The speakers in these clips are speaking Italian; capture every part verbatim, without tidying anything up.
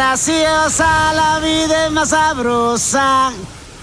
graciosa, la vida es más sabrosa.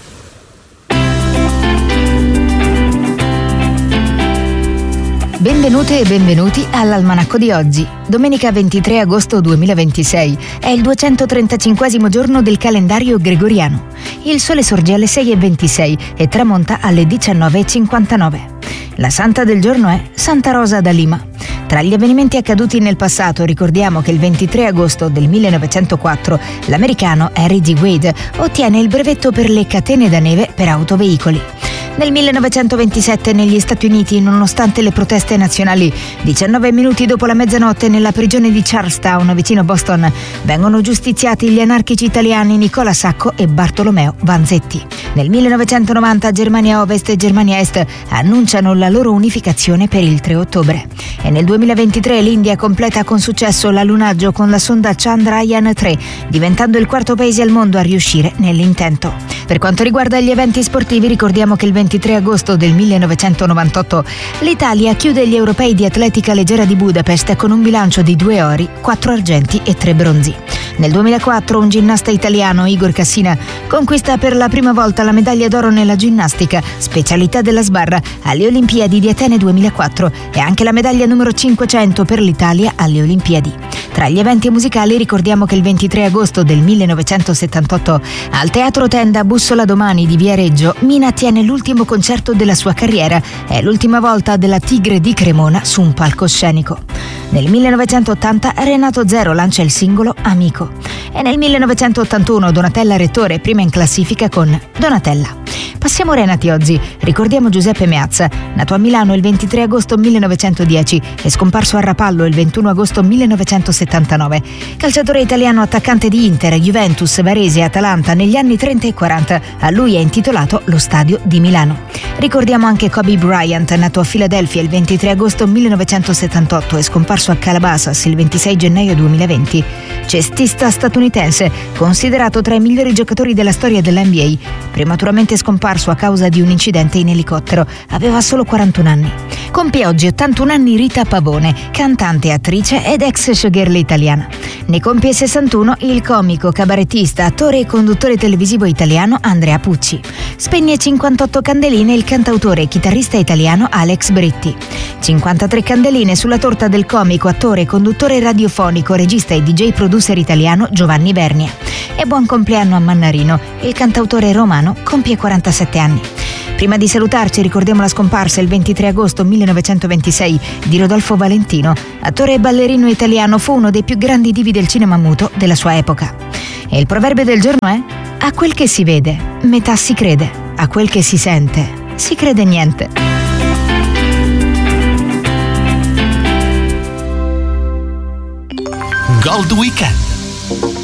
Benvenute e benvenuti all'Almanacco di oggi. Domenica ventitré agosto duemilaventisei è il duecentotrentacinquesimo giorno del calendario gregoriano. Il sole sorge alle sei e ventisei e tramonta alle diciannove e cinquantanove. La santa del giorno è Santa Rosa da Lima. Tra gli avvenimenti accaduti nel passato ricordiamo che il ventitré agosto del millenovecentoquattro l'americano Harry G. Wade ottiene il brevetto per le catene da neve per autoveicoli. Nel millenovecentoventisette negli Stati Uniti, nonostante le proteste nazionali, diciannove minuti dopo la mezzanotte nella prigione di Charlestown, vicino Boston, vengono giustiziati gli anarchici italiani Nicola Sacco e Bartolomeo Vanzetti. Nel millenovecentonovanta Germania Ovest e Germania Est annunciano la loro unificazione per il tre ottobre. E nel duemilaventitré l'India completa con successo l'allunaggio con la sonda Chandrayaan tre, diventando il quarto paese al mondo a riuscire nell'intento. Per quanto riguarda gli eventi sportivi, ricordiamo che il ventitré agosto del millenovecentonovantotto l'Italia chiude gli europei di atletica leggera di Budapest con un bilancio di due ori, quattro argenti e tre bronzi. Nel duemilaquattro un ginnasta italiano, Igor Cassina, conquista per la prima volta la medaglia d'oro nella ginnastica, specialità della sbarra, alle Olimpiadi di Atene duemilaquattro e anche la medaglia numero cinquecento per l'Italia alle Olimpiadi. Tra gli eventi musicali ricordiamo che il ventitré agosto del millenovecentosettantotto al Teatro Tenda Bussola Domani di Viareggio Mina tiene l'ultimo concerto della sua carriera. È l'ultima volta della Tigre di Cremona su un palcoscenico. Nel millenovecentottanta Renato Zero lancia il singolo Amico. E nel millenovecentottantuno Donatella Rettore prima in classifica con Donatella. Passiamo Renati oggi. Ricordiamo Giuseppe Meazza, nato a Milano il ventitré agosto millenovecentodieci e scomparso a Rapallo il ventuno agosto millenovecentosettantanove. Calciatore italiano, attaccante di Inter, Juventus, Varese e Atalanta negli anni trenta e quaranta. A lui è intitolato lo stadio di Milano. Ricordiamo anche Kobe Bryant, nato a Filadelfia il ventitré agosto millenovecentosettantotto e scomparso a Calabasas il ventisei gennaio duemilaventi. Cestista statunitense, considerato tra i migliori giocatori della storia dell'N B A, prematuramente scomparso a causa di un incidente in elicottero. Aveva solo quarantuno anni. Compie oggi ottantuno anni Rita Pavone, cantante, attrice ed ex showgirl italiana. Ne compie sessantuno il comico, cabarettista, attore e conduttore televisivo italiano Andrea Pucci. Spegne cinquantotto candeline il cantautore e chitarrista italiano Alex Britti. cinquantatré candeline sulla torta del comico, attore, conduttore radiofonico, regista e D J producer italiano Giovanni Vernia. E buon compleanno a Mannarino, il cantautore romano compie quarantasette anni. Prima di salutarci ricordiamo la scomparsa il ventitré agosto millenovecentoventisei di Rodolfo Valentino, attore e ballerino italiano, fu uno dei più grandi divi del cinema muto della sua epoca. E il proverbio del giorno è: a quel che si vede, metà si crede, a quel che si sente, si crede niente. Gold Weekend.